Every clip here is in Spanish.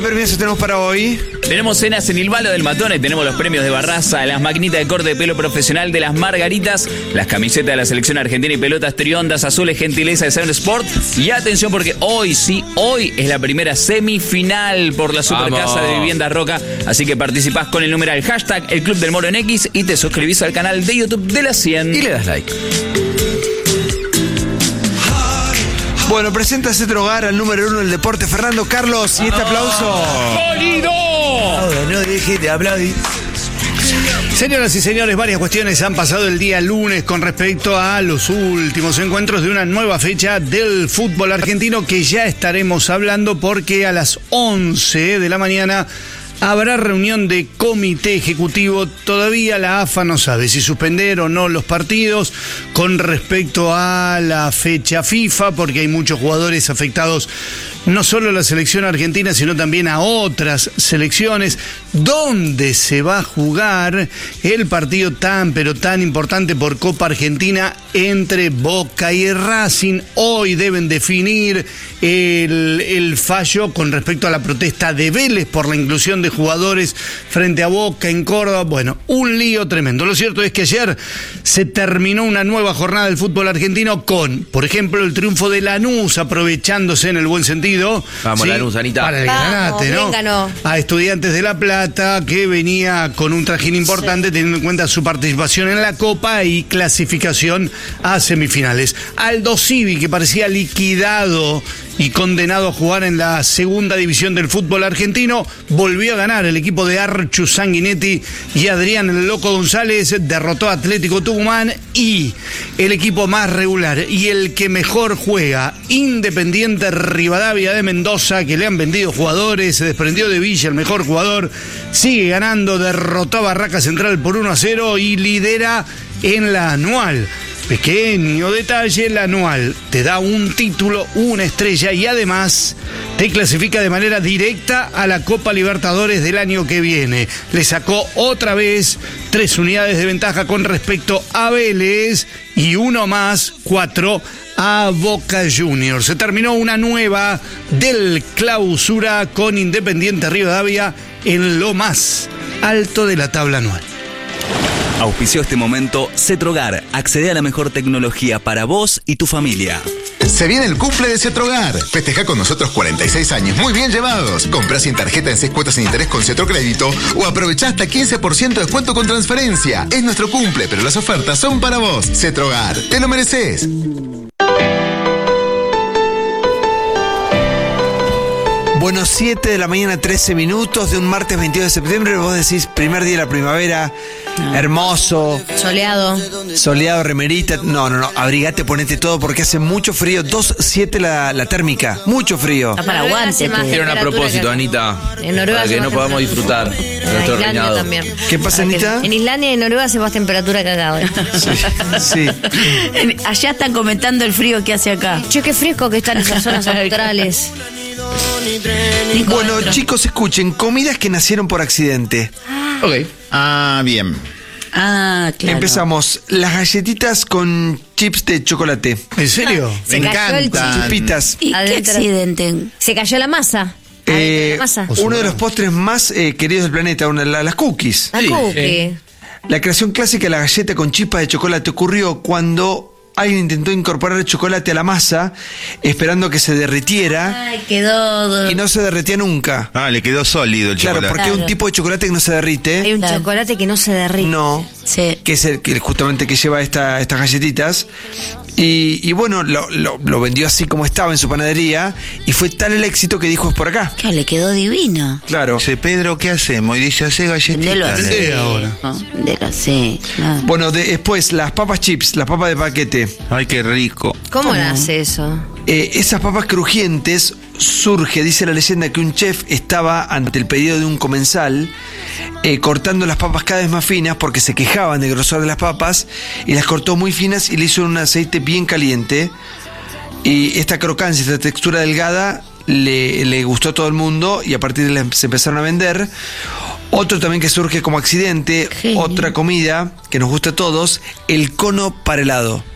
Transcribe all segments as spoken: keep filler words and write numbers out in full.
¿Qué premios tenemos para hoy? Tenemos cenas en Ilvalo del Matón y tenemos los premios de Barraza, las maquinitas de corte de pelo profesional de las Margaritas, las camisetas de la selección argentina y pelotas triondas azules gentileza de Seven Sport. Y atención porque hoy, sí, hoy es la primera semifinal por la Supercasa Vamos. de Viviendas Roca. Así que participás con el numeral hashtag El Club del Moro en X y te suscribís al canal de YouTube de la cien. Y le das like. Bueno, presenta Cetro Hogar al número uno del deporte, Fernando Carlos, y este aplauso. ¡Sólido! No deje de aplaudir. Señoras y señores, varias cuestiones han pasado el día lunes con respecto a los últimos encuentros de una nueva fecha del fútbol argentino que ya estaremos hablando porque a las once de la mañana habrá reunión de comité ejecutivo. Todavía la A F A no sabe si suspender o no los partidos con respecto a la fecha FIFA, porque hay muchos jugadores afectados, no solo a la selección argentina, sino también a otras selecciones. ¿Dónde se va a jugar el partido tan, pero tan importante por Copa Argentina entre Boca y Racing? Hoy deben definir el, el fallo con respecto a la protesta de Vélez por la inclusión de jugadores frente a Boca en Córdoba. Bueno, un lío tremendo. Lo cierto es que ayer se terminó una nueva jornada del fútbol argentino con, por ejemplo, el triunfo de Lanús, aprovechándose en el buen sentido. Vamos, ¿sí? Lanús, Anita. Para el Vamos, Granate, ¿no? bien ganó. A Estudiantes de La Plata, que venía con un trajín importante, sí, teniendo en cuenta su participación en la Copa y clasificación a semifinales. Aldo Civi, que parecía liquidado y condenado a jugar en la segunda división del fútbol argentino, volvió a ganar. El equipo de Archu Sanguinetti y Adrián el Loco González derrotó a Atlético Tucumán, y el equipo más regular y el que mejor juega, Independiente Rivadavia de Mendoza, que le han vendido jugadores, se desprendió de Villa, el mejor jugador, sigue ganando, derrotó a Barraca Central por uno a cero y lidera en la anual. Pequeño detalle, la anual te da un título, una estrella y además te clasifica de manera directa a la Copa Libertadores del año que viene. Le sacó otra vez tres unidades de ventaja con respecto a Vélez y uno más, cuatro a Boca Juniors. Se terminó una nueva del Clausura con Independiente Rivadavia en lo más alto de la tabla anual. Auspició este momento Cetro Hogar. Accede a la mejor tecnología para vos y tu familia. Se viene el cumple de Cetro Hogar. Festeja con nosotros cuarenta y seis años muy bien llevados. Comprá sin tarjeta en seis cuotas sin interés con Cetro Crédito o aprovechá hasta quince por ciento de descuento con transferencia. Es nuestro cumple, pero las ofertas son para vos. Cetro Hogar, te lo mereces. Bueno, siete de la mañana, trece minutos de un martes veintidós de septiembre. Vos decís, primer día de la primavera, no. Hermoso. Soleado. Soleado, remerita. No, no, no, abrigate, ponete todo porque hace mucho frío. dos siete la, la térmica, mucho frío. Está para aguante. Era a propósito, que... Anita. En Noruega para que no podamos disfrutar de nuestro reinado. También. ¿Qué pasa, Anita? En Islandia y en Noruega hace más temperatura que acá hoy. Sí. sí. Allá están comentando el frío que hace acá. Che, qué fresco que están esas zonas australes. Bueno, chicos, escuchen, comidas que nacieron por accidente. Ok. Ah, bien. Ah, claro. Empezamos. Las galletitas con chips de chocolate. ¿En serio? Se Me cayó el encantan. Chipitas. ¿Y qué Adentro. accidente? Se cayó la masa. Eh, La masa. uno de los postres más eh, queridos del planeta, una, la, las cookies. La Sí, cookie. eh. La creación clásica de la galleta con chispas de chocolate ocurrió cuando alguien intentó incorporar el chocolate a la masa, esperando que se derritiera. Ay, quedó. Y no se derretía nunca. Ah, le quedó sólido el Claro, chocolate. porque hay un tipo de chocolate que no se derrite. Hay un Claro. chocolate que no se derrite. No. Sí. Que es el que justamente que lleva esta, estas galletitas. Y, y bueno, lo, lo, lo vendió así como estaba en su panadería. Y fue tal el éxito que dijo, es por acá. Que le quedó divino. Claro. Dice, Pedro, ¿qué hacemos? Y dice, hace Vendelo galletitas. así. Vendé ahora. No, vendelo así. Claro. Bueno, de- después, las papas chips, las papas de paquete. Ay, qué rico. ¿Cómo nace eso? Eh, esas papas crujientes surge, dice la leyenda, que un chef estaba ante el pedido de un comensal eh, cortando las papas cada vez más finas porque se quejaban del grosor de las papas y las cortó muy finas y le hizo un aceite bien caliente, y esta crocancia, esta textura delgada le, le gustó a todo el mundo y a partir de ahí se empezaron a vender. Otro también que surge como accidente, Genio. otra comida que nos gusta a todos, el cono para helado.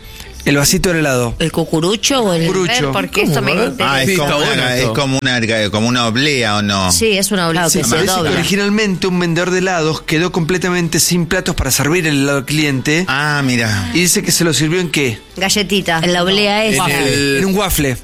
El vasito del helado. ¿El cucurucho o el...? Cucurucho. Porque esto me interesa. Ah, es, Sí, como está una, bueno es esto. como una, como una oblea, ¿o no? Sí, es una Claro, que obligación. se Parece que dobla. originalmente un vendedor de helados quedó completamente sin platos para servir el helado al cliente. Ah, mira. Y dice que se lo sirvió en qué? Galletita. En la oblea esa. el- En un waffle.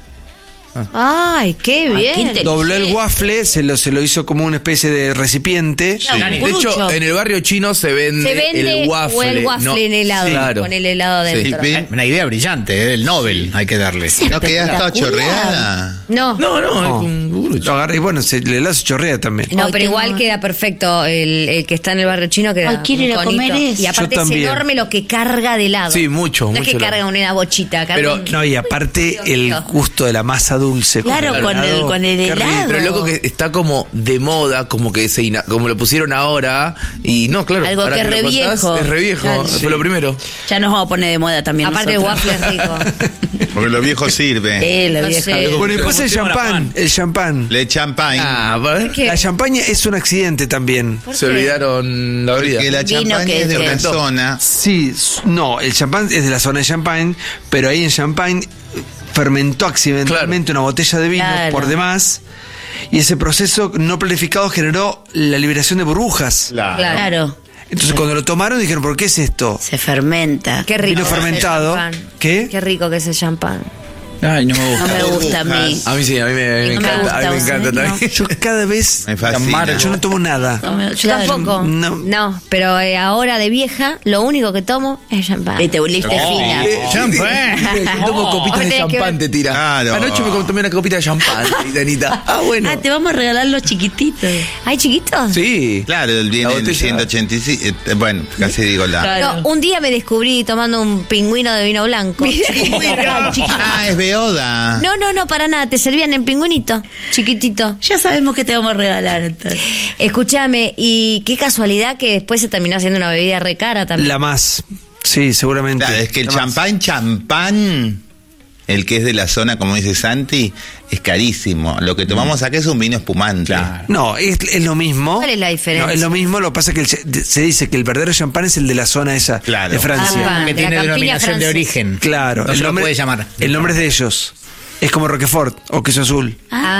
Ay, qué Ay, qué bien. inteligente. Dobló el waffle, se lo, se lo hizo como una especie de recipiente. Claro, De cucurucho. hecho, en el barrio chino se vende, Se vende el waffle. o el waffle no- en helado, Claro. con el helado Sí. dentro. Ve- Una idea brillante, ¿eh? El Nobel hay que darle. ¿No quedas toda espectacular. chorreada? No, no, No, no, es No. un cucurucho. Lo agarra y bueno, se, el helado se chorrea también. Hoy pero tengo- igual queda perfecto el, el que está en el barrio chino. Queda Ay, quiero un ir a conito. comer eso. Y aparte Yo es también. enorme lo que carga de helado. Sí, mucho, No mucho es que helado. carga una bochita, carga Pero un- No, y aparte Qué el rico. gusto de la masa dulce. Claro, con el, helado. con el Qué rico. helado. Pero loco que está como de moda, como que se ina- como lo pusieron ahora. Y no, claro. Algo ahora que es lo re contás, viejo. Es re viejo. Claro. Fue lo primero. Ya nos vamos a poner de moda también. Aparte el nosotros. waffle es rico. Porque lo viejo sirve. Eh, la No vieja. sé. Bueno, y después el Funciona champán. pan. El champán. Le champagne. Ah, ¿por ¿Qué? La champaña es un accidente también. Se olvidaron la bebida. Porque la Vino champagne que- es de que- una zona. Sí, s- no, el champán es de la zona de Champagne, pero ahí en Champagne eh, fermentó accidentalmente una botella de vino Claro. por demás. Y ese proceso no planificado generó la liberación de burbujas. Claro. Claro, Entonces cuando lo tomaron dijeron, ¿por qué es esto? se fermenta. Qué rico. Vino que es el fermentado. champán. ¿Qué? Qué rico que es el champán. Ay, no me No gusta. me gusta a mí. A mí sí, a mí me, me No me encanta. gusta, a mí me ¿vos encanta sabés? también. Yo cada vez, Me fascina. yo no tomo nada. No me- Yo claro. tampoco. No. No, pero eh, ahora de vieja, lo único que tomo es champán. Y te volviste fina. Champán. Tomo copitas Me de tenés que champán, te tira. Claro. Anoche me tomé una copita de champán, Danita. Ah, bueno. Ah, te vamos a regalar los chiquititos. ¿Ay, chiquitos? Sí. Claro, el viene La el botella. ciento ochenta y cinco. eh, Bueno, casi digo la. Claro. No, un día me descubrí tomando un pingüino de vino blanco. Chiquitito, chiquitito. Ah, es beoda. No, no, no, para nada. Te servían en pingüinito, chiquitito. Ya sabemos que te vamos a regalar entonces. Escúchame, y qué casualidad que después se terminó haciendo una bebida re cara también. La más, sí, seguramente. Claro, es que el La más. champán, champán, el que es de la zona, como dice Santi, es carísimo. Lo que tomamos acá es un vino espumante. No, es, es lo mismo. ¿Cuál es la diferencia? No, es lo mismo, lo que pasa es que el ch- de- se dice que el verdadero champán es el de la zona esa, Claro. de Francia. Ah, Que de la tiene campiña denominación de francesa. origen. Claro, No se lo puede llamar. El nombre es de ellos. Es como Roquefort o queso azul.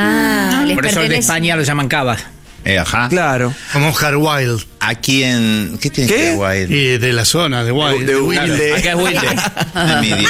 Ah, les Por eso el de pertenece. España lo llaman cava. Eh, ajá. Claro. Como Oscar Wilde. Aquí en. ¿Qué tiene ¿Qué? que ver Wild? Y de la zona, de Wilde. De Wilde. Acá es Wilde. Envidia.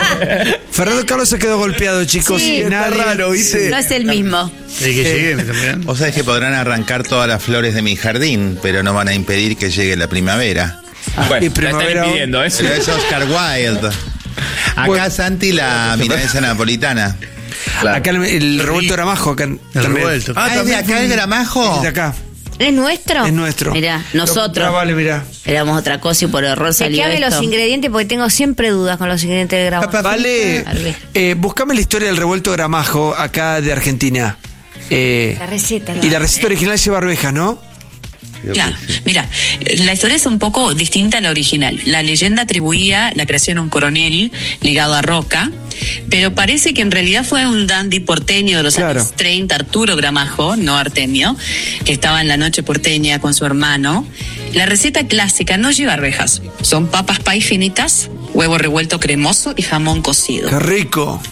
Fernando Carlos se quedó golpeado, chicos. Sí, y Está nadie- raro, ¿viste? No es el mismo. Y que llegue también. Vos sabés que podrán arrancar todas las flores de mi jardín, pero no van a impedir que llegue la primavera. Bueno, Y la están primavera- impidiendo, ¿eh? Pero es Oscar Wilde. Acá Bueno. Santi la milanesa napolitana. Acá el, el revuelto Gramajo. Acá El también. revuelto. Ah, ¿es de acá el gramajo? Es de acá. ¿Es nuestro? Es nuestro. Mirá, nosotros. Ah, vale, mirá. Éramos otra cosa y por error salió Chequeame esto. los ingredientes porque tengo siempre dudas con los ingredientes de grama. Vale, Arre. eh, buscame la historia del revuelto Gramajo acá de Argentina. Eh, La receta. y la receta original lleva arvejas, ¿no? Claro, mira, la historia es un poco distinta a la original. La leyenda atribuía la creación a un coronel ligado a Roca, pero parece que en realidad fue un dandy porteño de los Claro. años treinta, Arturo Gramajo, no artemio, que estaba en la noche porteña con su hermano. La receta clásica no lleva arvejas, son papas pay finitas, huevo revuelto cremoso y jamón cocido. Qué rico.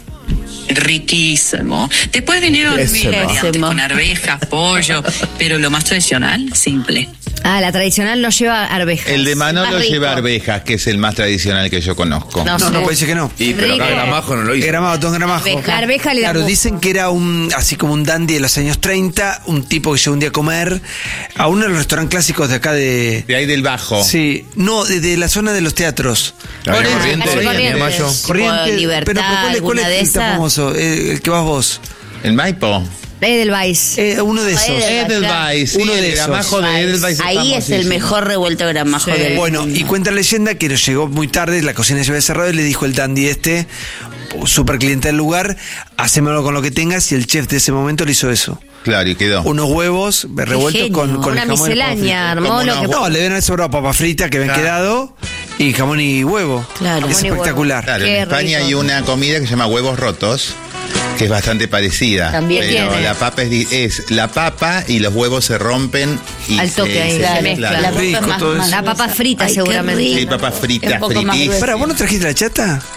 Riquísimo. Después vinieron Riquísimo. variantes Riquísimo. con arvejas, pollo, pero lo más tradicional, simple. Ah, la tradicional no lleva arvejas. El de Manolo Más rico. lleva arvejas, que es el más tradicional que yo conozco. No, No, sé. no puede ser que no. Y pero acá Rico. Gramajo no lo hizo. Gramajo, don Gramajo. La arveja le da Claro, gusto. dicen que era un así como un dandy de los años treinta, un tipo que llegó un día a comer a uno de los restaurantes clásicos de acá de... De ahí del Bajo. Sí, no, de, de la zona de los teatros. La Por eso, Corrientes, Calle Avenida Corrientes. Mayo. Corrientes. Libertad, pero, pero ¿cuál, es- cuál alguna es de el que está esas? famoso? Eh, el que vas vos. El Maipo. Edelweiss. Eh, uno de esos. Edelweiss. Edelweiss, sí, Uno de el esos. gramajo de Edelweiss. Ahí es el mejor revuelto Gramajo del Bueno, mundo. y cuenta la leyenda que nos llegó muy tarde, la cocina ya había cerrado y le dijo el dandy este, super cliente del lugar, hacémelo con lo que tengas, y el chef de ese momento le hizo eso. Claro, y quedó. Unos huevos revueltos genio. con, con Una el jamón y el papa miscelánea, frito. armó Como lo unos que... No, le deben haber sobrado papa frita que habían Claro. quedado y jamón y huevo. Claro. Es Jamón y huevo. espectacular. Claro, Qué en España rico. hay una comida que se llama huevos rotos, que es bastante parecida. También pero tiene. la papa es, di- es la papa y los huevos se rompen y Al toque se, ahí, se se mezclan. mezcla. La papa Rico más- todo más eso. La papa gruesa. frita, Ay, qué seguramente. rico. Sí, papas fritas, Un poco más fritísimas. gruesa. Para, ¿vos no trajiste la chata?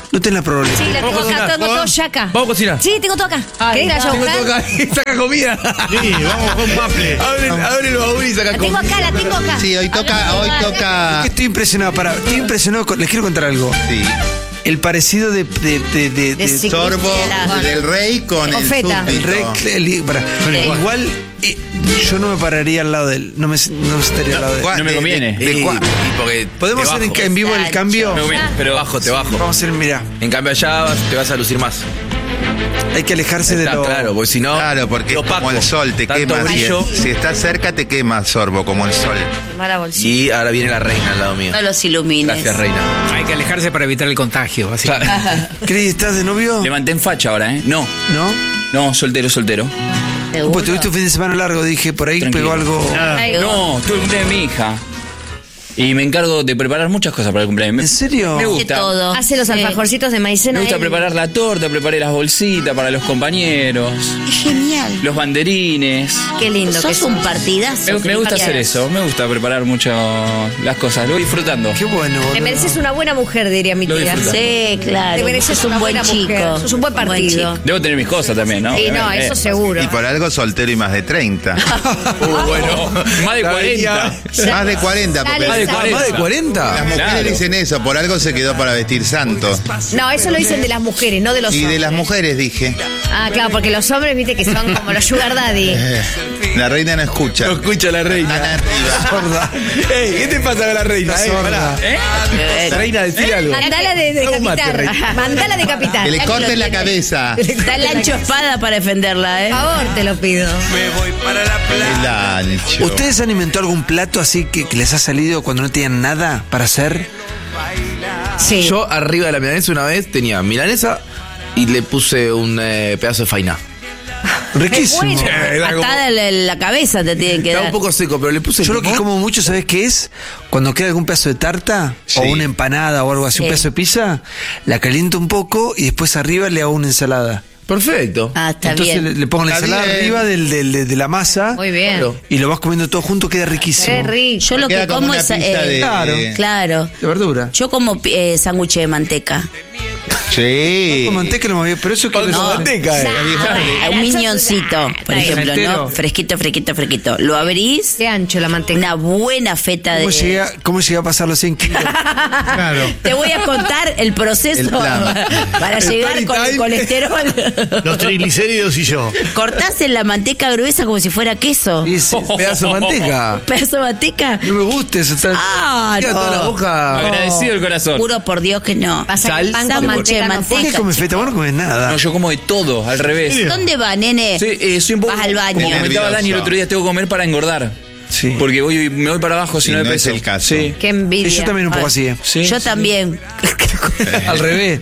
No tenés la probabilidad. Sí, la tengo acá, tengo todo ya acá. Vamos a cocinar. Sí, tengo todo acá. ¿Querés que la vaya a buscar? Saca comida. Sí, vamos con maple. Abre, abre el baúl y saca La tengo comida. acá, la tengo acá. Sí, hoy toca, hoy toca. Estoy impresionado, para, estoy impresionado, con- les quiero contar algo. Sí. El parecido de, de, de, de- De de- sí. Sorbo La- del rey con Con el feta. el súbdito. rey, el- para- igual eh, yo no me pararía al lado de él, no me, no me estaría al lado de él. No me conviene. De- de- Y- cua- y porque ¿Podemos te hacer en, bajo. en vivo el cambio? Me conviene, pero bajo, te bajo. Vamos a hacer, mira, En cambio allá vas- te vas a lucir más. hay que alejarse de Está lo... claro, porque si no. Claro, porque es opaco. como el sol, te Tanto quema. Si, brillo. si estás cerca, te quema Sorbo, como el sol. Mala bolsita. Y ahora viene la reina al lado mío. No los ilumines. Gracias, reina. Hay que alejarse para evitar el contagio, básicamente. Cris, ¿estás de novio? levanté en facha ahora, ¿eh? No, ¿No? no, soltero, soltero. ¿Seguro? Pues tuviste un fin de semana largo, dije, por ahí Tranquilo. pegó algo... Ay, No, tuve el cumpleaños de mi hija. Y me encargo de preparar muchas cosas para el cumpleaños. ¿En serio? Me De gusta. todo. Hace los Sí. alfajorcitos de maicena. Me gusta él. preparar la torta, preparé las bolsitas para los compañeros, Qué genial. los banderines. Qué lindo que Sos es. un partidazo. Me, me gusta hacer eso, me gusta preparar mucho las cosas, lo voy disfrutando. Qué bueno, Te boludo. mereces una buena mujer, diría mi Lo tía. disfruto. Sí, claro. Te mereces Sos un una buen buena chico. mujer. Sos un buen partido. chico. Debo tener mis cosas también, ¿no? Sí, no, Obviamente. eso seguro. Y por algo soltero y más de treinta. Uh, bueno, más de La cuarenta. venía- Más de cuarenta, porque Dale, Más de Sal. cuarenta. ¿Más de las cuarenta? mujeres Claro. dicen eso, por algo se quedó para vestir santo. No, eso lo dicen de las mujeres, no de los Y hombres. de las mujeres dije. Ah, claro, porque los hombres, viste, que son como los sugar daddy. Eh, la reina no escucha. No escucha la Están reina. arriba. Sorda. Ey, ¿qué te pasa con la reina? Eh, Sorda. pará. ¿Eh? Reina, decir algo. Mandala de, de Dame un mate, capital. reina. Mandala de capital. Que le Ya lo corten la tiene. cabeza. Está el ancho espada para defenderla, ¿eh? Por favor, te lo pido. El ancho. ¿Ustedes han inventado algún plato así que, que les ha salido cuando no tenían nada para hacer? Sí. Yo arriba de la milanesa una vez tenía milanesa y le puse un eh, pedazo de faina. Riquísimo. bueno. Era como- Atada la, la cabeza te tienen que Estaba dar. un poco seco, pero le puse Yo lo que limón. como mucho, ¿sabes qué es? Cuando queda algún pedazo de tarta Sí. o una empanada o algo así, un Sí. pedazo de pizza, la caliento un poco y después arriba le hago una ensalada. Perfecto. Ah, está Entonces bien. le, le pongo la Está ensalada bien. arriba del, del- de, de la masa Muy bien. Claro. y lo vas comiendo todo junto, queda riquísimo. Qué rico. Yo lo Queda que como como una es. pizza eh, de- Claro. Claro. De verdura. Yo como eh, sándwich de manteca. Sí. Con manteca no me había, pero eso que Con manteca, eh. Ah, un miñoncito, por Está ejemplo, entero. ¿no? Fresquito, fresquito, fresquito. Lo abrís, Qué ancho la manteca. una buena feta de. ¿Cómo llegué, a, ¿Cómo llegué a pasar los cien kilos? Claro. Te voy a contar el proceso El plan. para llegar story con el time. colesterol. Los triglicéridos y yo. Cortás en la manteca gruesa como si fuera queso. Y ese- Pedazo de manteca. Pedazo de manteca. no me gusta eso. Está, Ah, Queda toda la no. boca. Agradecido el corazón. Juro por Dios que no. Pasa que Sal, el pan con sándwich manteca de no manteca. ¿Por qué fue. comes feta? Vos no comes nada. No, yo como de todo, al revés. ¿Dónde va, nene? Sí, eh, soy un poco. Vas al baño. Como comentaba Nervioso. Dani el otro día, tengo que comer para engordar. Sí. Porque voy, me voy para abajo si Y no no de es peso. el caso. Sí. Qué envidia. Sí, yo también un poco así. ¿eh? Sí, Yo sí. también. Al revés.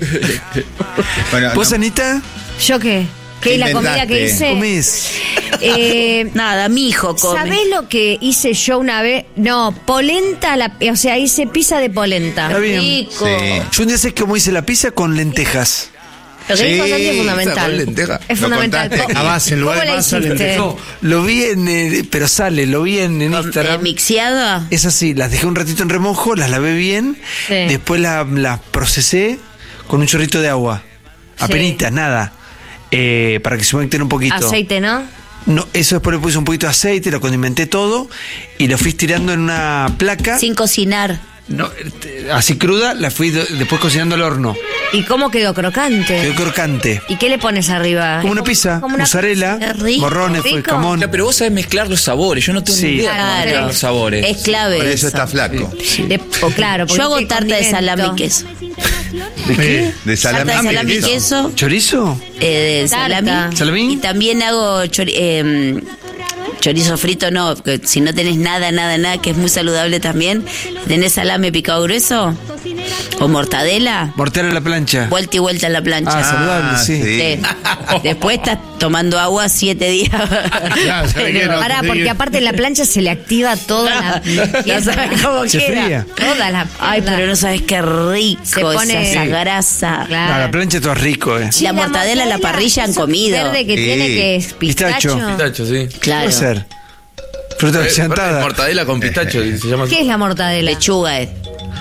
Bueno, ¿Vos, no. Anita? ¿Yo qué? ¿Qué es la comida que inventaste? hice? ¿Comés? Eh, Nada, mi hijo come. ¿Sabés lo que hice yo una vez? No, polenta, a la, o sea, hice pizza de polenta. Está bien. Rico. Sí. Yo un día sé cómo hice la pizza con lentejas. Lo que Sí, dijo Santi es esa con fundamental. lenteja. Es Lo fundamental. contaste. ¿Cómo- A base, en lugar ¿Cómo de la masa, hiciste? lentejas. No, lo vi en. eh, pero sale, lo vi en, en Eh, Instagram. mixeado. Es así, las dejé un ratito en remojo, las lavé bien, Sí. después la- las procesé con un chorrito de agua. Sí. Apenitas, nada. Eh, para que se humecten un poquito. Aceite, ¿no? No, eso después le puse un poquito de aceite, lo condimenté todo y lo fui estirando en una placa. Sin cocinar. No, eh, así cruda, la fui do- después cocinando al horno. ¿Y cómo quedó crocante? Quedó crocante. ¿Y qué le pones arriba? Como una pizza, Como una mozzarella, Qué rico. morrones, fue Rico. jamón. Ya, pero vos sabés mezclar los sabores. Yo no tengo Sí. ni idea cómo Claro. mezclar los sabores. Es clave. Por eso eso. está flaco. De- o claro, porque Yo hago tiene tarta de condimento. salame y queso. ¿De qué? De Tarta salame. de salame y queso. queso. ¿Chorizo? Eh, de Tarta. salami. ¿Salamín? Y también hago chori- eh, chorizo frito, no, porque si no tenés nada, nada, nada, que es muy saludable también. Tenés salame picado grueso o mortadela, Mortera a la plancha. vuelta y vuelta en la plancha. Ah, saludable, Ah, sí. sí. Sí. Después estás tomando agua siete días. Claro, ¿sabés qué? No, Pará, te porque digo- aparte en la plancha se le activa toda la... No sabes cómo Se queda. fría. Toda la... Ay, pero no sabes qué rico Se pone- esa, esa grasa. Claro. No, la plancha todo es rico, eh. Sí, La mortadela en la parrilla han eso comido. verde que Sí. tiene que es pistacho. Pistacho. Pistacho, sí. Claro. Puede ser. Fruta Eh, accidentada. Mortadela con pistacho, se llama así. ¿Qué es la mortadela? Lechuga es.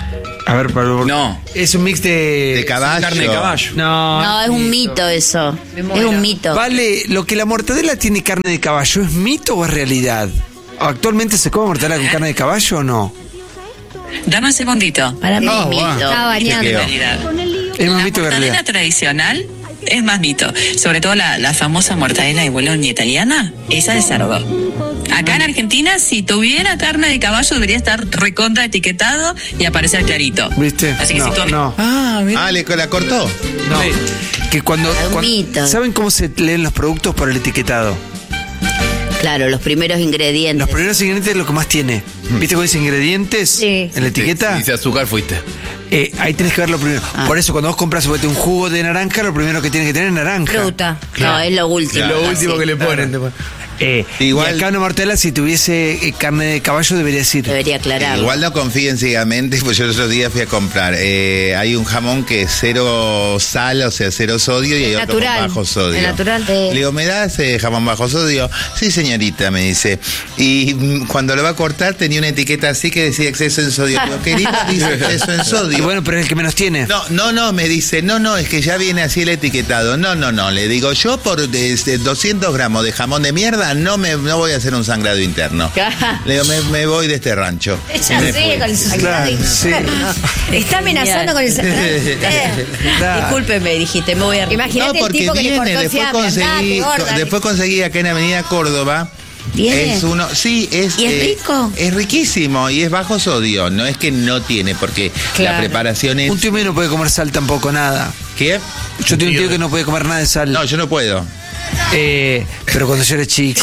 A ver, Pablo. No. Es un mix de. De caballo. Carne de caballo. No. No, es un mito eso. Es un mito. Vale, lo que la mortadela tiene carne de caballo, ¿es mito o es realidad? ¿Actualmente se come mortadela con carne de caballo o no? Dame un segundito. Para mí No, es mito. va. Estaba bañando. Chequeo. Realidad. Es más La mito que mortadela realidad. tradicional es más mito. Sobre todo la, la famosa mortadela de Bologna italiana, esa de cerdo. Acá en Argentina, si tuviera carne de caballo, debería estar recontra etiquetado y aparecer clarito. ¿Viste? Así que no, si tú- no, Ah, mira. Ah, ¿le, la cortó? no. Que cuando, Es un cuando- mito. ¿Saben cómo se leen los productos por el etiquetado? Claro, los primeros ingredientes. Los primeros ingredientes es lo que más tiene. ¿Viste cómo dice ingredientes? Sí. En la etiqueta. Dice azúcar, fuiste. Eh, ahí tenés que ver lo primero. Ah. Por eso, cuando vos compras suponete, un jugo de naranja, lo primero que tienes que tener es naranja. Fruta. No, es lo último. Claro. Lo último casi. que le ponen. después. Eh, Igual- Y acá una mortadela, si tuviese eh, carne de caballo, debería decir. Debería aclarar. Igual no confíen ciegamente, pues yo el otro día fui a comprar. Eh, hay un jamón que es cero sal, o sea, cero sodio, y hay otro Natural. con bajo sodio. El natural. Le digo, ¿me das eh, jamón bajo sodio? Sí, señorita, me dice. Y mm, cuando lo va a cortar tenía una etiqueta así que decía exceso en sodio. Digo, querida, dice exceso en Y sodio. bueno, pero es el que menos tiene. No, no, no, me dice, no, no, es que ya viene así el etiquetado. No, no, no, le digo, yo por este, doscientos gramos de jamón de mierda no me no voy a hacer un sangrado interno. Le digo, me, me voy de este rancho. Ya Me sé, fui. con el sangrado Claro, sí. interno. Está amenazando con el sangrado interno. Claro. Discúlpeme, dijiste, me voy a... No, Imagínate el porque tipo que le viene, cortó el después fiambre. conseguí, Andate, gorda. después conseguí acá en Avenida Córdoba. ¿Viene? Es uno, sí, es. ¿Y es rico? Es riquísimo y es bajo sodio. No es que no tiene, porque la Claro. preparación es. Un tío mío no puede comer sal tampoco, nada. ¿Qué? Yo tengo un tío que no puede comer nada de sal. No, yo no puedo. Eh, pero cuando yo era chico.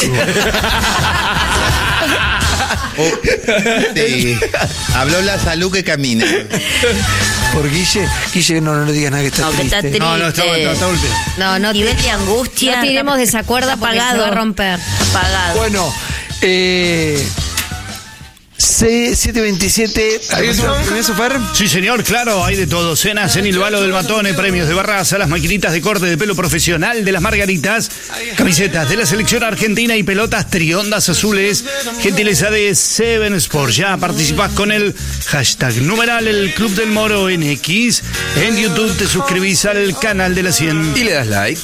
Oh, sí. Habló la salud que camina. Por Guille, Guille, no, no le digas nada que está No, que está triste. triste. No, no, está, está, está golpeado. No, no, Nivel de angustia. no tiremos desacuerdo Está porque se apagado. va a romper. Apagado. Bueno, eh, C setecientos veintisiete. ¿Primero, Super? Sí, señor, claro, hay de todo. Cenas en el Balo del Matone, premios de Barraza, las maquinitas de corte de pelo profesional de las Margaritas, camisetas de la selección argentina y pelotas triondas azules. Gentileza de Seven Sports. Ya participás con el hashtag numeral el Club del Moro en X. En YouTube te suscribís al canal de la cien. Y le das like.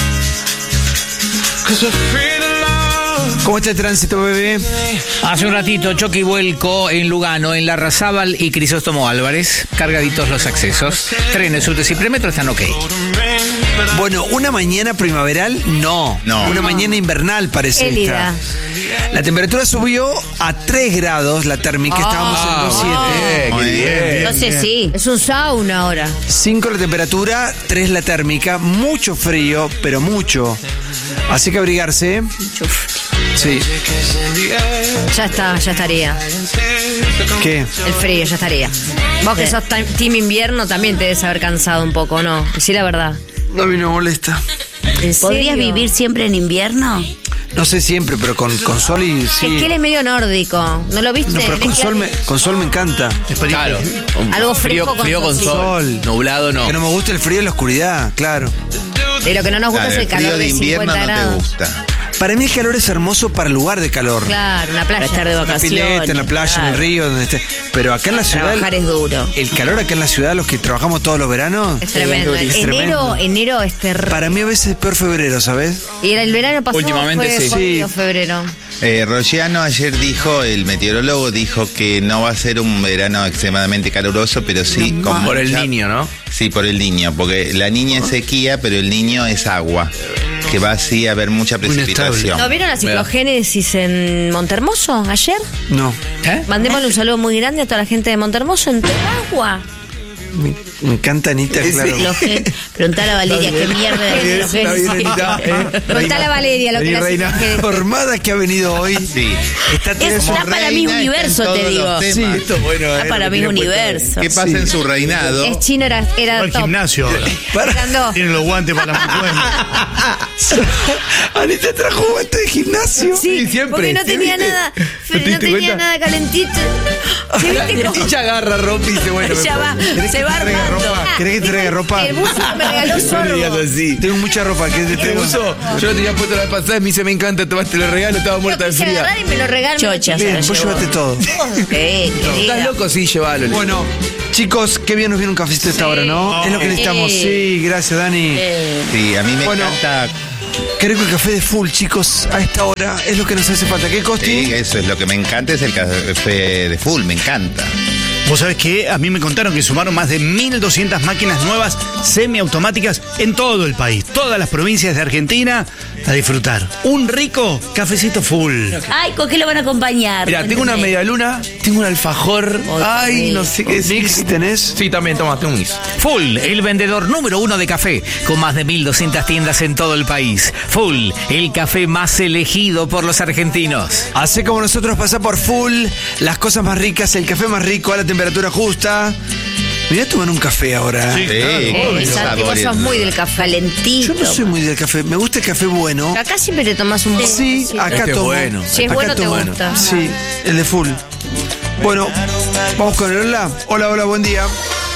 ¿Cómo está el tránsito, bebé? Hace un ratito, choque y vuelco en Lugano, en Larrazábal y Crisóstomo Álvarez. Cargaditos los accesos. Trenes, subtes y premetro están ok. Bueno, una mañana primaveral, no. No. Una mañana invernal parece Gélida. esta. La temperatura subió a tres grados, la térmica, estábamos en dos punto siete. Muy bien. Entonces sí. Es un sauna ahora. cinco la temperatura, tres la térmica, mucho frío, pero mucho. Así que abrigarse. ¿eh? Sí. Ya está, ya estaría. ¿Qué? El frío, ya estaría. Vos que sos tan- team invierno también te debes haber cansado un poco, ¿no? Sí, la verdad. No, a mí no molesta. ¿En ¿Podrías serio? vivir siempre en invierno? No sé siempre, pero con, con sol y sí. Es que él es medio nórdico. ¿No lo viste? No, pero con Mezcla- sol, me, con sol me encanta. Claro. Un Algo frío, fresco con frío con solcito. sol. Sol. Nublado no. Que no me gusta el frío y la oscuridad, claro. De lo que no nos gusta Claro, es el el calor frío de de invierno cincuenta no te grados. gusta. Para mí el calor es hermoso para el lugar de calor. Claro, una Para playa. estar de En la vacaciones. pileta, en la playa, en el claro. río, donde esté. Pero acá en la ciudad. Trabajar es duro. El calor acá en la ciudad, los que trabajamos todos los veranos. Es tremendo. es enero, tremendo. enero es terrible. Para mí a veces es peor febrero, ¿sabes? Y el verano pasado Últimamente fue sí. jodido, Sí. febrero. Eh, Rogiano ayer dijo, el meteorólogo dijo que no va a ser un verano extremadamente caluroso, pero sí con Por el mucha- niño, ¿no? Sí, por el niño, porque la niña es sequía, pero el niño es agua, que va así a haber mucha precipitación. ¿No vieron la ciclogénesis en Montermoso ayer? No. ¿Eh? Mandémosle un saludo muy grande a toda la gente de Montermoso en agua. Me, me encanta Anita, claro. Ciclogén- Preguntale a Valeria qué mierda es Está bien, ciclogénesis. Anita. Eh, Preguntale a Valeria lo que Vení, la reina ciclogénesis. formada que ha venido hoy. Sí. Está Es- tenés un- está para mi reina, universo, está en te todos digo. los Sí, temas. esto es bueno. Está eh, para lo mi que tiene universo. ¿Qué pasa Sí. en su reinado? Es chino, era, era Al top. gimnasio ahora. Para- Andó. Tienen los guantes para la puesto. Anita trajo guante de gimnasio. Sí, porque no ¿Sí tenía viste? nada, ¿No te no diste tenía cuenta? nada calentito. ¿Sí viste cómo? Ella agarra, rompe y dice, bueno, me Ya va, pongo. Tenés se que va estar armando. ropa? ¿Querés que te traiga ropa? El buzo que me regaló No le digas Sorbo. así. Tengo mucha ropa. ¿Qué te ¿Te traigo? puso? Yo lo tenía puesto la vez pasada y me dice, me encanta, tomaste el regalo, estaba Lo muerta de quise fría. agarrar y me lo regaló. Chocha, se Bien, lo vos llevó. llévate todo. Eh, ¿Estás querida. loco? Sí, llévalo. Bueno, chicos, qué bien nos viene un cafecito a esta hora, ¿no? Es lo que necesitamos. Eh. Sí, gracias, Dani. Eh, Sí, a mí me Bueno. encanta. Qué rico el café de full, chicos, a esta hora. Es lo que nos hace falta. ¿Qué, Costi? Sí, eso es lo que me encanta, es el café de full, me encanta. Vos sabés que a mí me contaron que sumaron más de mil doscientas máquinas nuevas semiautomáticas en todo el país, todas las provincias de Argentina, a disfrutar. Un rico cafecito full. Ay, ¿con qué lo van a acompañar? Mira, tengo una Cuéntame. media luna, tengo un alfajor. Oh, Ay, qué no sé qué decir. ¿Mix tenés? Sí, también, toma, tengo un mix. Full, el vendedor número uno de café, con más de mil doscientas tiendas en todo el país. Full, el café más elegido por los argentinos. Hacé como nosotros, pasá por full, las cosas más ricas, el café más rico, a la temperatura justa. Mirá tomar un café ahora. Sí, Eh, con Santi, vos sabores. sos muy del café. Calentito. Yo no soy muy del café, me gusta el café bueno. Acá siempre te tomas un Sí, acá Este es tomo. bueno. Si es Acá bueno, te tomo. gusta. Sí, el de full. Bueno, vamos con el hola. Hola, hola, buen día.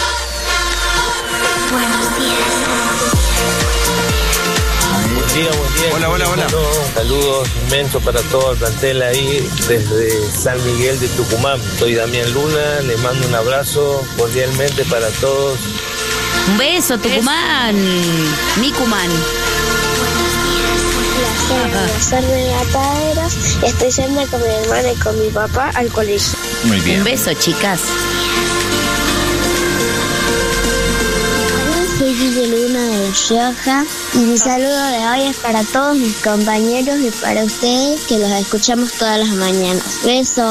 Buen día, buen día. Hola, hola, hola. Saludos inmensos para todo el plantel ahí desde San Miguel de Tucumán. Soy Damián Luna, les mando un abrazo cordialmente para todos. Un beso, Tucumán. Micumán. Placer de Mataderos. Estoy yendo con mi hermana y con mi papá al colegio. Muy bien. Un beso, chicas. Soy Guille Luna de La Rioja y mi saludo de hoy es para todos mis compañeros y para ustedes que los escuchamos todas las mañanas. Besos.